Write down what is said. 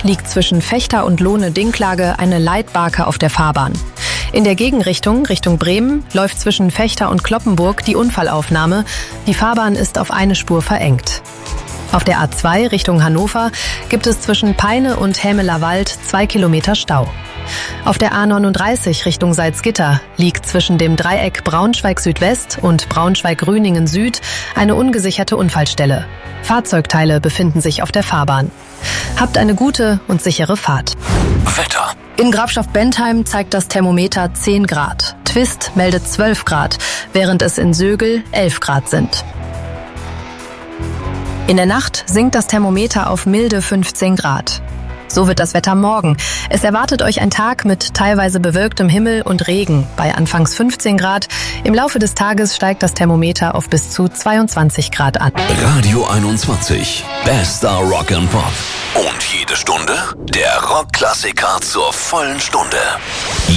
liegt zwischen Vechta und Lohne-Dinklage eine Leitbarke auf der Fahrbahn. In der Gegenrichtung, Richtung Bremen, läuft zwischen Vechta und Cloppenburg die Unfallaufnahme. Die Fahrbahn ist auf eine Spur verengt. Auf der A2 Richtung Hannover gibt es zwischen Peine und Hämeler Wald 2 Kilometer Stau. Auf der A39 Richtung Salzgitter liegt zwischen dem Dreieck Braunschweig Südwest und Braunschweig-Grüningen Süd eine ungesicherte Unfallstelle. Fahrzeugteile befinden sich auf der Fahrbahn. Habt eine gute und sichere Fahrt. Wetter. In Grafschaft Bentheim zeigt das Thermometer 10 Grad. Twist meldet 12 Grad, während es in Sögel 11 Grad sind. In der Nacht sinkt das Thermometer auf milde 15 Grad. So wird das Wetter morgen. Es erwartet euch ein Tag mit teilweise bewölktem Himmel und Regen bei anfangs 15 Grad. Im Laufe des Tages steigt das Thermometer auf bis zu 22 Grad an. Radio 21. Bester Rock and Pop. Und jede Stunde der Rockklassiker zur vollen Stunde.